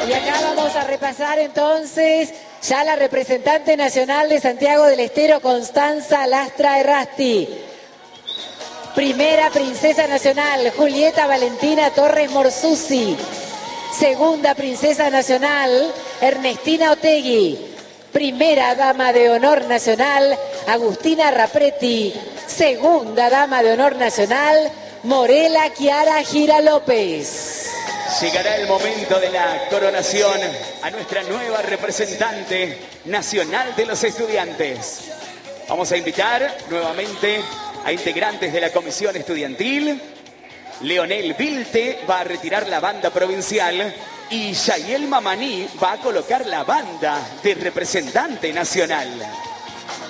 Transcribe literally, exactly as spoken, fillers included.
Y acá vamos a repasar entonces ya la representante nacional de Santiago del Estero, Constanza Lastra Errasti. Primera princesa nacional, Julieta Valentina Torres Morsusi. Segunda princesa nacional, Ernestina Otegui. Primera dama de honor nacional, Agustina Rapretti. Segunda dama de honor nacional, Morela Kiara Gira López. Llegará el momento de la coronación a nuestra nueva representante nacional de los estudiantes. Vamos a invitar nuevamente a integrantes de la comisión estudiantil. Leonel Vilte va a retirar la banda provincial y Yayel Mamaní va a colocar la banda de representante nacional.